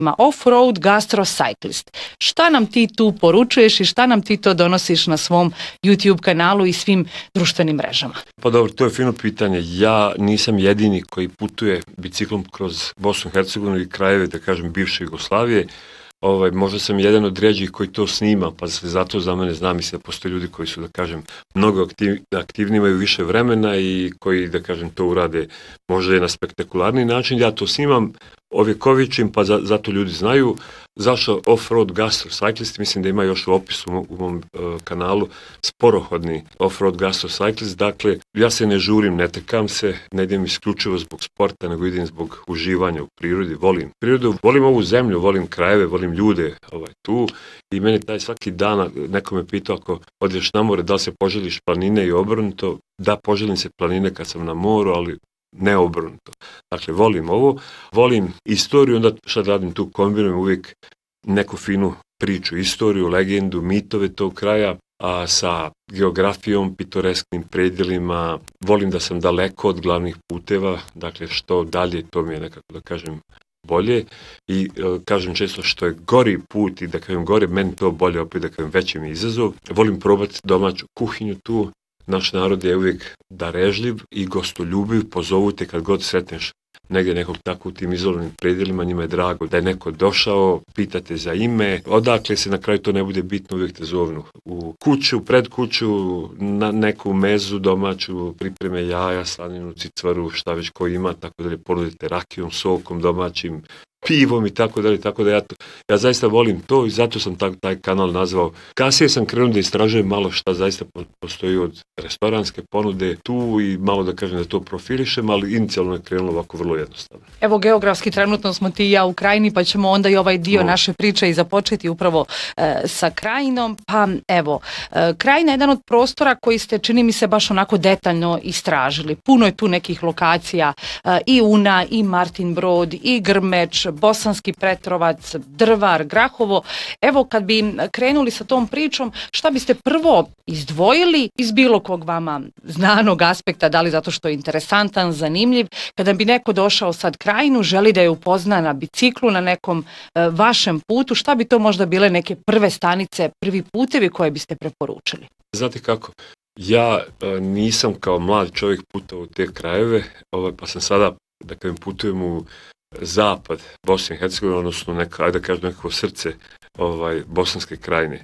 Off-road gastrocyclist. Šta nam ti tu poručuješ i šta nam ti to donosiš na svom YouTube kanalu i svim društvenim mrežama? Pa dobro, to je fino pitanje. Ja nisam jedini koji putuje biciklom kroz Bosnu i Hercegovinu i krajeve, da kažem, bivše Jugoslavije. Možda sam jedan od rijeđih koji to snima, pa zato za mene znam, mislim da postoje ljudi koji su, da kažem, mnogo aktivni, imaju više vremena i koji, da kažem, to urade možda i na spektakularni način. Ja to snimam, ovjekovičim, pa zato ljudi znaju. Zašto off-road gastrocyclist? Mislim da ima još u opisu u mom kanalu sporohodni off-road gastrocyclist. Dakle, ja se ne žurim, ne tekam se, ne idem isključivo zbog sporta, nego idem zbog uživanja u prirodi. Volim prirodu, volim ovu zemlju, volim krajeve, volim ljude tu. I meni taj svaki dan, neko me pitao ako odeš na more, da li se poželiš planine i obrnuto? Da, poželim se planine kad sam na moru, ali ne obrnuto. Dakle, volim ovo, volim istoriju, onda šta radim tu, kombinujem uvijek neku finu priču, istoriju, legendu, mitove tog kraja, a sa geografijom, pitoresknim predjelima. Volim da sam daleko od glavnih puteva, dakle što dalje, to mi je nekako, da kažem, bolje. I kažem često što je gori put i da kažem gore, meni to bolje, opet da kažem veći mi izazov. Volim probati domaću kuhinju tu. Naš narod je uvijek darežljiv i gostoljubiv, pozovu te kad god sretneš negdje nekog tako u tim izolovanim predjelima, njima je drago da je neko došao, pitate za ime, odakle se na kraju to ne bude bitno, uvijek te zovnu u kuću, pred kuću, na neku mezu domaću, pripreme jaja, slaninu, cicvaru, šta već ko ima, tako da je ponudite rakijom, sokom domaćim, pivom i tako dalje, tako da ja zaista volim to i zato sam taj kanal nazvao. Kasnije sam krenuo da istražujem malo šta zaista postoji od restoranske ponude tu i malo da kažem da to profilišem, ali inicijalno je krenulo ovako vrlo jednostavno. Evo, geografski trenutno smo ti i ja u Krajini, pa ćemo onda i ovaj dio naše priče i započeti upravo sa Krajinom. Pa evo, Krajina je jedan od prostora koji ste, čini mi se, baš onako detaljno istražili. Puno je tu nekih lokacija, i Una, i Martin Brod, i Grmeč, Bosanski Petrovac, Drvar, Grahovo. Evo, kad bi krenuli sa tom pričom, šta biste prvo izdvojili iz bilo kog vama znanog aspekta, da li zato što je interesantan, zanimljiv, kada bi neko došao sad Krajinu, želi da je upozna na biciklu, na nekom vašem putu, šta bi to možda bile neke prve stanice, prvi putevi koje biste preporučili? Znate kako, ja nisam kao mlad čovjek putovao u te krajeve, pa sam sada, da kažem, putujem u zapad Bosne i Hercegovine, odnosno ajde da kažem nekako srce Bosanske Krajine.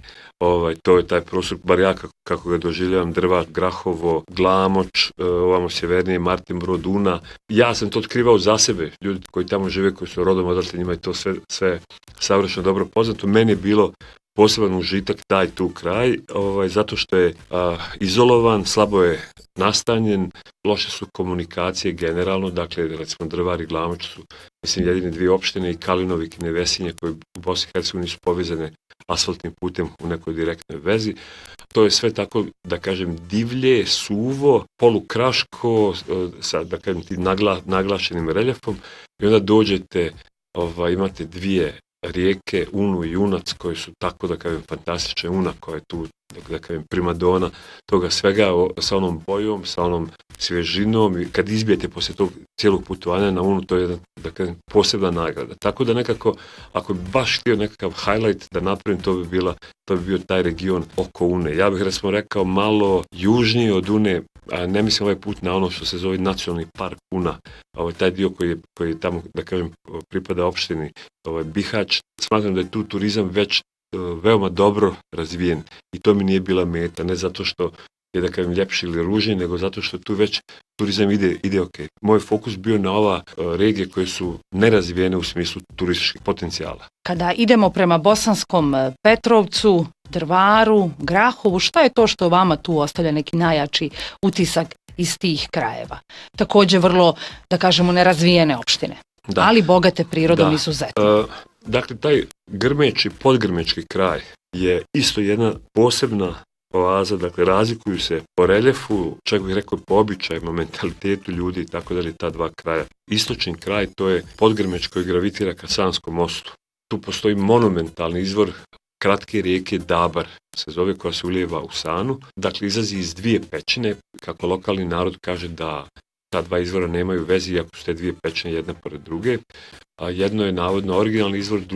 To je taj prostor, bar ja kako ga doživljavam, Drvar, Grahovo, Glamoč, ovamo sjevernije, Martin Brod, Una. Ja sam to otkrivao za sebe, ljudi koji tamo žive, koji su rodom odatle, njima je to sve savršeno dobro poznato. Meni je bilo poseban užitak taj tu kraj, zato što je izolovan, slabo je nastanjen, loše su komunikacije generalno, dakle recimo Drvar i Glamoč su jedine dvije opštine i Kalinovik i Nevesinje koje u Bosni i Hercegovini su povezane asfaltnim putem u nekoj direktnoj vezi. To je sve tako, da kažem, divlje, suvo, polukraško, sa, da kažem, tim naglašenim reljefom i onda dođete, imate dvije rijeke, Unu i Unac, koje su tako, da kažem, fantastične. Una koja je tu, da kažem, primadona toga svega, sa onom bojom, sa onom svježinom, i kad izbijete poslije tog cijelog putovanja na Unu, to je jedna, da kažem, posebna nagrada. Tako da nekako, ako bi baš htio nekakav highlight da napravim, to bi bio taj region oko Une. Ja bih recimo rekao malo južnije od Une, a ne mislim ovaj put na ono što se zove Nacionalni park Una, taj dio koji je tamo, da kažem, pripada opštini Bihać. Smatram da je tu turizam već veoma dobro razvijen i to mi nije bila meta, ne zato što je, da kažem, ljepši ili ružniji, nego zato što tu već turizam ide ok. Moj fokus bio na ova regije koje su nerazvijene u smislu turističkih potencijala. Kada idemo prema Bosanskom Petrovcu, Drvaru, Grahovu, šta je to što vama tu ostavlja neki najjači utisak iz tih krajeva? Također vrlo, da kažemo, nerazvijene opštine, ali bogate prirodom izuzetno. Dakle, taj Grmeč i podgrmečki kraj je isto jedna posebna oaza, dakle razlikuju se po reljefu, čak bih rekao po običajima, mentalitetu ljudi i tako dalje, ta dva kraja. Istočni kraj, to je Podgrmeč koji gravitira ka Sanskom mostu. Tu postoji monumentalni izvor kratke rijeke Dabar, se zove, koja se ulijeva u Sanu. Dakle, izlazi iz dvije pećine, kako lokalni narod kaže da ta dva izvora nemaju veze, iako su te dvije pećine jedna pored druge. Jedno je navodno originalni izvor,